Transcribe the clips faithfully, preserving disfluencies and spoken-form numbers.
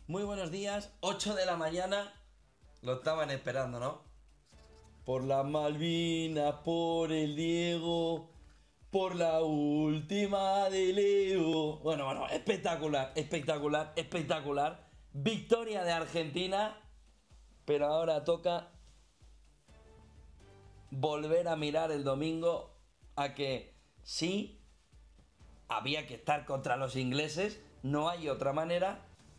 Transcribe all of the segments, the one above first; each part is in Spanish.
Muy buenos días, ocho de la mañana. Lo estaban esperando, ¿no? Por la Malvinas, por el Diego, por la última de Leo. Bueno, bueno, espectacular, espectacular, espectacular. Victoria de Argentina, pero ahora toca volver a mirar el domingo a que sí, había que estar contra los ingleses, no hay otra manera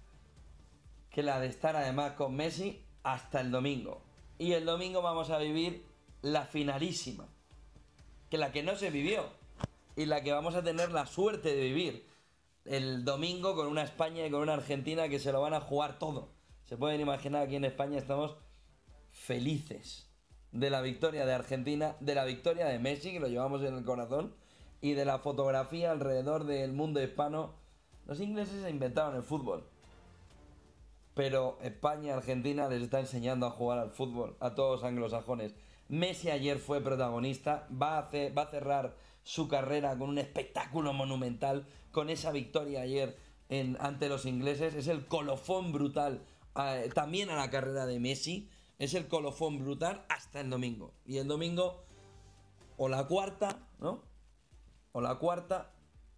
que la de estar además con Messi hasta el domingo. Y el domingo vamos a vivir la finalísima, que la que no se vivió y la que vamos a tener la suerte de vivir el domingo con una España y con una Argentina que se lo van a jugar todo. Se pueden imaginar, aquí en España estamos felices de la victoria de Argentina, de la victoria de Messi, que lo llevamos en el corazón, y de la fotografía alrededor del mundo hispano. Los ingleses se inventaron el fútbol, pero España y Argentina les está enseñando a jugar al fútbol a todos los anglosajones. Messi ayer fue protagonista, va a, hacer, va a cerrar su carrera con un espectáculo monumental, con esa victoria ayer en, ante los ingleses. Es el colofón brutal eh, también a la carrera de Messi, es el colofón brutal hasta el domingo. Y el domingo, o la cuarta, ¿no? O la cuarta,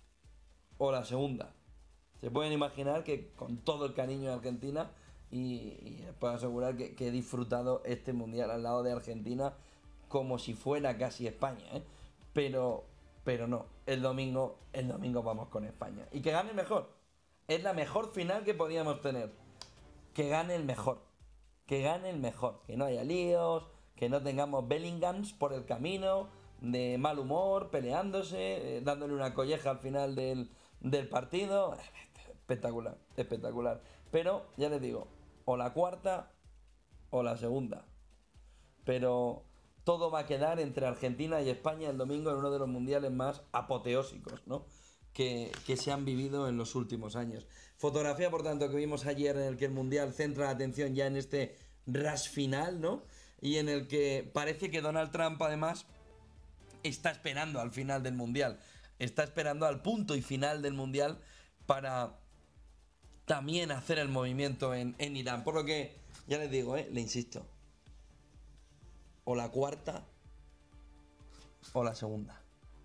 o la segunda. Se pueden imaginar que con todo el cariño de Argentina, y, y les puedo asegurar que, que he disfrutado este mundial al lado de Argentina como si fuera casi España, ¿eh? Pero, pero no, el domingo, el domingo vamos con España. Y que gane el mejor. Es la mejor final que podíamos tener. Que gane el mejor. Que gane el mejor. Que no haya líos, que no tengamos Bellinghams por el camino, de mal humor, peleándose, eh, dándole una colleja al final del, del partido. Espectacular, espectacular. Pero, ya les digo, o la cuarta o la segunda. Pero todo va a quedar entre Argentina y España el domingo en uno de los mundiales más apoteósicos, ¿no? Que, que se han vivido en los últimos años. Fotografía, por tanto, que vimos ayer, en el que el mundial centra la atención ya en este rush final, ¿no? Y en el que parece que Donald Trump, además, está esperando al final del mundial. Está esperando al punto y final del mundial para también hacer el movimiento en, en Irán. Por lo que, ya les digo, eh, le insisto, o la cuarta o la segunda.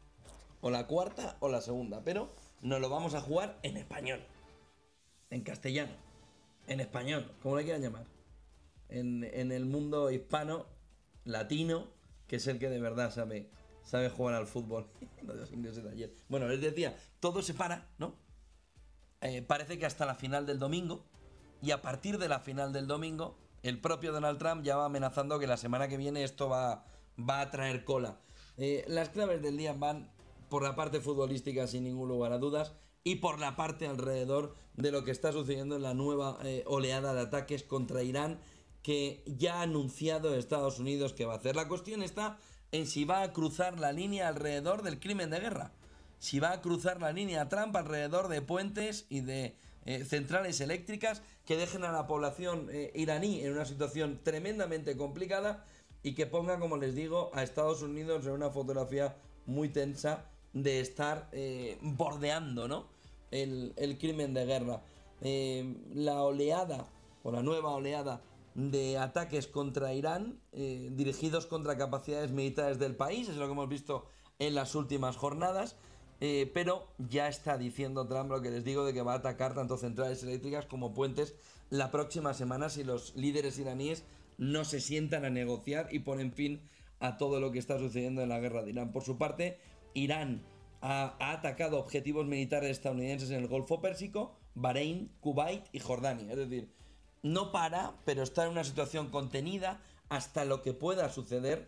O la cuarta o la segunda. Pero nos lo vamos a jugar en español, en castellano, en español, como le quieran llamar. En, en el mundo hispano, latino, que es el que de verdad sabe, sabe jugar al fútbol. No de los ingleses de ayer. Bueno, les decía, todo se para, ¿no? Eh, parece que hasta la final del domingo, y a partir de la final del domingo el propio Donald Trump ya va amenazando que la semana que viene esto va, va a traer cola. Eh, las claves del día van por la parte futbolística, sin ningún lugar a dudas, y por la parte alrededor de lo que está sucediendo en la nueva eh, oleada de ataques contra Irán, que ya ha anunciado Estados Unidos que va a hacer. La cuestión está en si va a cruzar la línea alrededor del crimen de guerra, si va a cruzar la línea Trump alrededor de puentes y de eh, centrales eléctricas que dejen a la población eh, iraní en una situación tremendamente complicada, y que ponga, como les digo, a Estados Unidos en una fotografía muy tensa de estar eh, bordeando, ¿no? el, el crimen de guerra. Eh, la oleada, o la nueva oleada de ataques contra Irán, eh, dirigidos contra capacidades militares del país, es lo que hemos visto en las últimas jornadas. Eh, pero ya está diciendo Trump lo que les digo, de que va a atacar tanto centrales eléctricas como puentes la próxima semana si los líderes iraníes no se sientan a negociar y ponen fin a todo lo que está sucediendo en la guerra de Irán. Por su parte, Irán ha, ha atacado objetivos militares estadounidenses en el Golfo Pérsico, Bahrein, Kuwait y Jordania. Es decir, no para, pero está en una situación contenida hasta lo que pueda suceder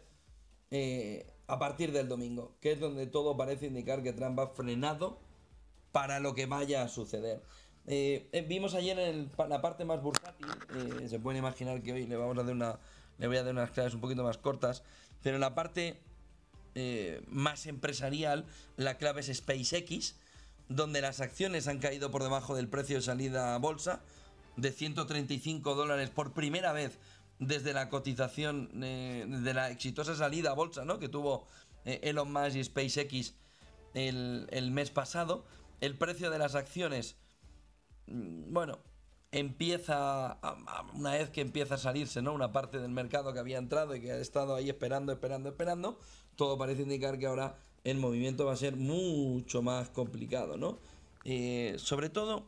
Eh, a partir del domingo, que es donde todo parece indicar que Trump va frenado para lo que vaya a suceder. Eh, eh, vimos ayer en el, la parte más bursátil, eh, se pueden imaginar que hoy le vamos a dar una, le voy a dar unas claves un poquito más cortas, pero en la parte eh, más empresarial, la clave es SpaceX, donde las acciones han caído por debajo del precio de salida a bolsa de ciento treinta y cinco dólares por primera vez desde la cotización eh, de la exitosa salida a bolsa, ¿no?, que tuvo eh, Elon Musk y SpaceX el, el mes pasado. El precio de las acciones, bueno, empieza, a- una vez que empieza a salirse, ¿no?, una parte del mercado que había entrado y que ha estado ahí esperando, esperando, esperando, todo parece indicar que ahora el movimiento va a ser mucho más complicado, ¿no? Eh, sobre todo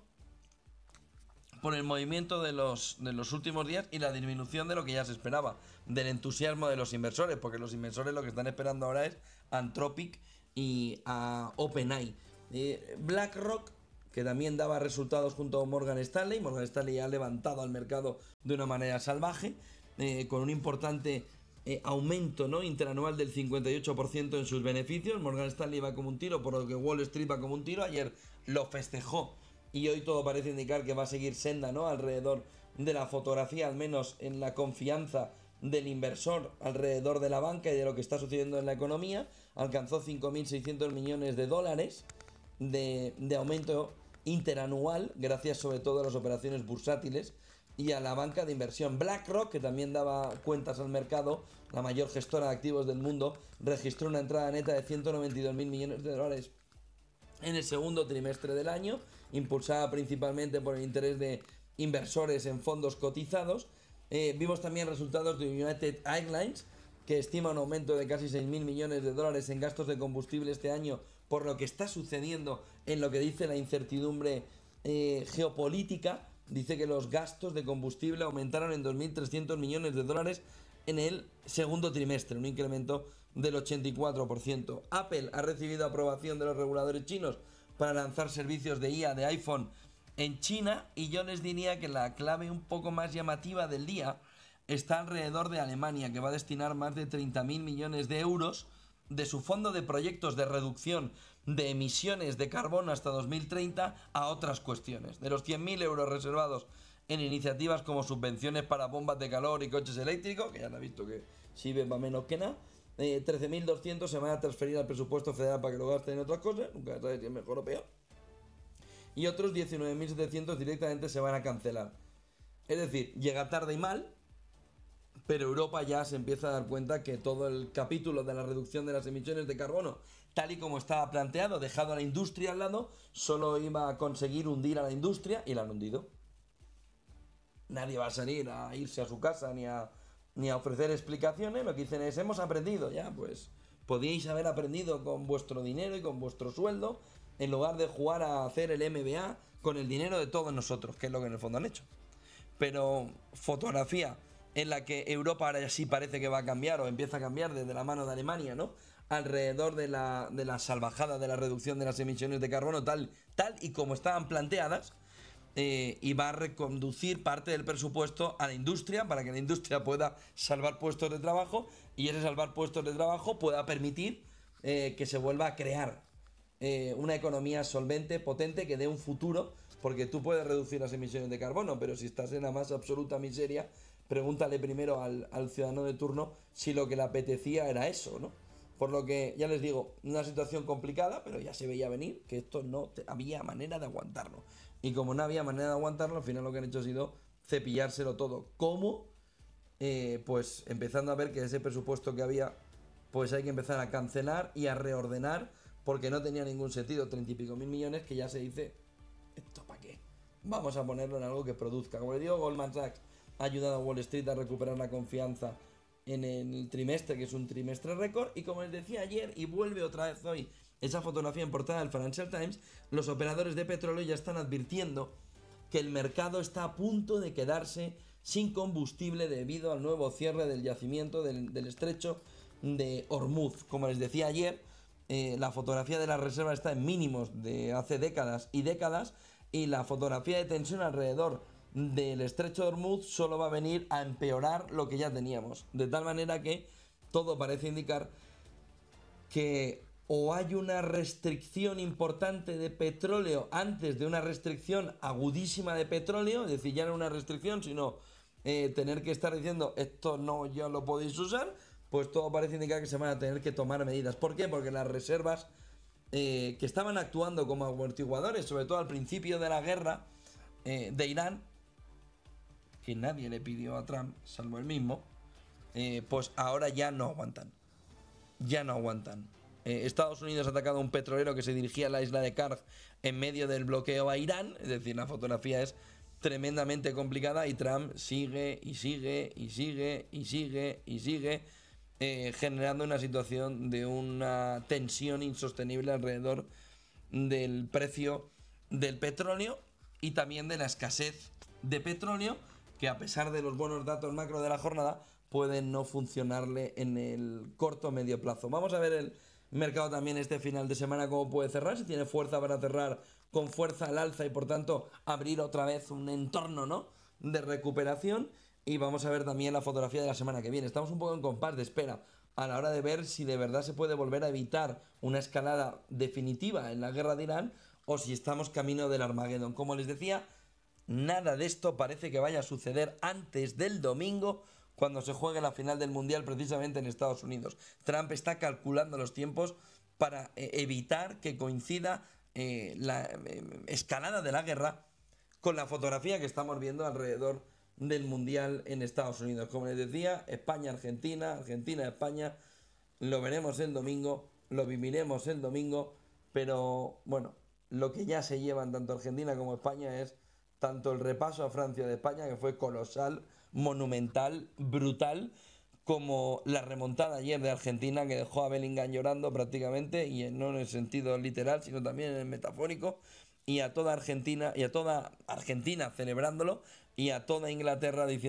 por el movimiento de los, de los últimos días y la disminución de lo que ya se esperaba, del entusiasmo de los inversores, porque los inversores lo que están esperando ahora es a Anthropic y a OpenAI. Eh, BlackRock, que también daba resultados junto a Morgan Stanley, Morgan Stanley ha levantado al mercado de una manera salvaje, eh, con un importante eh, aumento, ¿no?, interanual del cincuenta y ocho por ciento en sus beneficios. Morgan Stanley va como un tiro, por lo que Wall Street va como un tiro. Ayer lo festejó y hoy todo parece indicar que va a seguir senda, ¿no?, alrededor de la fotografía, al menos en la confianza del inversor alrededor de la banca y de lo que está sucediendo en la economía. Alcanzó cinco mil seiscientos millones de dólares de, de aumento interanual, gracias sobre todo a las operaciones bursátiles y a la banca de inversión. BlackRock, que también daba cuentas al mercado, la mayor gestora de activos del mundo, registró una entrada neta de ciento noventa y dos mil millones de dólares en el segundo trimestre del año, impulsada principalmente por el interés de inversores en fondos cotizados. Eh, vimos también resultados de United Airlines, que estima un aumento de casi seis mil millones de dólares en gastos de combustible este año, por lo que está sucediendo en lo que dice la incertidumbre eh, geopolítica. Dice que los gastos de combustible aumentaron en dos mil trescientos millones de dólares en el segundo trimestre, un incremento del ochenta y cuatro por ciento. Apple ha recibido aprobación de los reguladores chinos para lanzar servicios de I A de iPhone en China, y yo les diría que la clave un poco más llamativa del día está alrededor de Alemania, que va a destinar más de treinta mil millones de euros de su fondo de proyectos de reducción de emisiones de carbono hasta dos mil treinta a otras cuestiones. De los cien mil euros reservados en iniciativas como subvenciones para bombas de calor y coches eléctricos, que ya han visto que sirve para menos que nada, eh, trece mil doscientos se van a transferir al presupuesto federal para que lo gasten en otras cosas, nunca sabes si es mejor o peor, y otros diecinueve mil setecientos directamente se van a cancelar. Es decir, llega tarde y mal, pero Europa ya se empieza a dar cuenta que todo el capítulo de la reducción de las emisiones de carbono, tal y como estaba planteado, dejado a la industria al lado, solo iba a conseguir hundir a la industria, y la han hundido. Nadie va a salir a irse a su casa ni a, ni a ofrecer explicaciones. Lo que dicen es: hemos aprendido. Ya, pues podíais haber aprendido con vuestro dinero y con vuestro sueldo, en lugar de jugar a hacer el M B A con el dinero de todos nosotros, que es lo que en el fondo han hecho. Pero fotografía en la que Europa ahora ya sí parece que va a cambiar, o empieza a cambiar desde la mano de Alemania, ¿no?, alrededor de la, de la salvajada de la reducción de las emisiones de carbono, tal, tal y como estaban planteadas, eh, y va a reconducir parte del presupuesto a la industria, para que la industria pueda salvar puestos de trabajo, y ese salvar puestos de trabajo pueda permitir eh, que se vuelva a crear eh, una economía solvente, potente, que dé un futuro. Porque tú puedes reducir las emisiones de carbono, pero si estás en la más absoluta miseria, pregúntale primero al, al ciudadano de turno si lo que le apetecía era eso, ¿no? Por lo que, ya les digo, una situación complicada, pero ya se veía venir que esto no te, había manera de aguantarlo. Y como no había manera de aguantarlo, al final lo que han hecho ha sido cepillárselo todo. ¿Cómo? Eh, pues empezando a ver que ese presupuesto que había, pues hay que empezar a cancelar y a reordenar, porque no tenía ningún sentido treinta y pico mil millones, que ya se dice: ¿esto para qué? Vamos a ponerlo en algo que produzca. Como le digo, Goldman Sachs ha ayudado a Wall Street a recuperar la confianza en el trimestre, que es un trimestre récord. Y como les decía ayer, y vuelve otra vez hoy esa fotografía en portada del Financial Times, los operadores de petróleo ya están advirtiendo que el mercado está a punto de quedarse sin combustible debido al nuevo cierre del yacimiento del, del estrecho de Hormuz. Como les decía ayer, eh, la fotografía de la reserva está en mínimos de hace décadas y décadas, y la fotografía de tensión alrededor del estrecho de Hormuz solo va a venir a empeorar lo que ya teníamos, de tal manera que todo parece indicar que o hay una restricción importante de petróleo antes de una restricción agudísima de petróleo, es decir, ya no una restricción, sino eh, tener que estar diciendo esto no, ya lo podéis usar. Pues todo parece indicar que se van a tener que tomar medidas. ¿Por qué? Porque las reservas eh, que estaban actuando como amortiguadores, sobre todo al principio de la guerra eh, de Irán, que nadie le pidió a Trump, salvo él mismo, eh, pues ahora ya no aguantan. Ya no aguantan. Eh, Estados Unidos ha atacado a un petrolero que se dirigía a la isla de Karg en medio del bloqueo a Irán. Es decir, la fotografía es tremendamente complicada y Trump sigue y sigue y sigue y sigue y sigue eh, generando una situación de una tensión insostenible alrededor del precio del petróleo y también de la escasez de petróleo, que a pesar de los buenos datos macro de la jornada pueden no funcionarle en el corto o medio plazo. Vamos a ver el mercado también este final de semana cómo puede cerrar, si tiene fuerza para cerrar con fuerza al alza y por tanto abrir otra vez un entorno, ¿no?, de recuperación. Y vamos a ver también la fotografía de la semana que viene. Estamos un poco en compás de espera a la hora de ver si de verdad se puede volver a evitar una escalada definitiva en la guerra de Irán o si estamos camino del Armagedón. Como les decía, nada de esto parece que vaya a suceder antes del domingo, cuando se juegue la final del Mundial precisamente en Estados Unidos. Trump está calculando los tiempos para eh, evitar que coincida eh, la eh, escalada de la guerra con la fotografía que estamos viendo alrededor del Mundial en Estados Unidos. Como les decía, España-Argentina, Argentina-España, lo veremos el domingo, lo viviremos el domingo, pero bueno, lo que ya se llevan tanto Argentina como España es tanto el repaso a Francia de España, que fue colosal, monumental, brutal, como la remontada ayer de Argentina, que dejó a Bellingham llorando prácticamente, y no en el sentido literal, sino también en el metafórico, y a toda Argentina, y a toda Argentina celebrándolo, y a toda Inglaterra diciendo